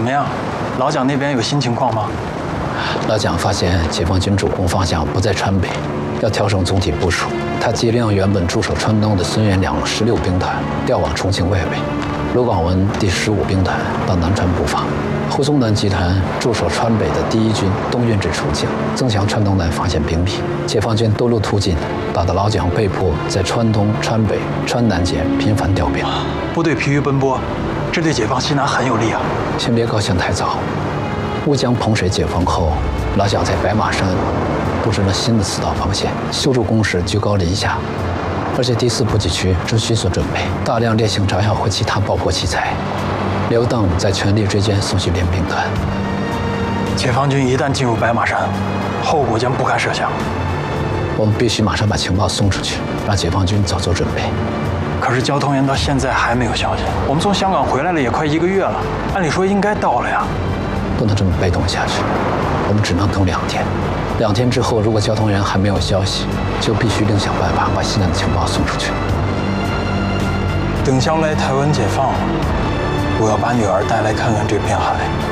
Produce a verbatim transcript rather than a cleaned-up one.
怎么样？老蒋那边有新情况吗？ 老蒋发现解放军主攻方向不在川北，要调整总体部署。他急令原本驻守川东的孙元良十六兵团调往重庆外围，卢广文第十五兵团到南川布防。胡宗南集团驻守川北的第一军东运至重庆，增强川东南防线兵力。解放军多路突进，打得老蒋被迫在川东、川北、川南间频繁调兵， 部队疲于奔波，这对解放西南很有利啊。 先别高兴太早。乌江彭水解放后，老蒋在白马山布置了新的刺道防线，修筑工事居高临下，而且第四补给区正迅速准备大量烈性炸药和其他爆破器材。刘邓在全力追歼宋绪联兵团。 解放军一旦进入白马山，后果将不堪设想。 我们必须马上把情报送出去，让解放军早做准备。 可是交通员到现在还没有消息，我们从香港回来了也快一个月了，按理说应该到了呀。 不能这么被动下去，我们只能等两天。两天之后，如果交通员还没有消息，就必须另想办法把西南的情报送出去。 等将来台湾解放了，我要把女儿带来看看这片海。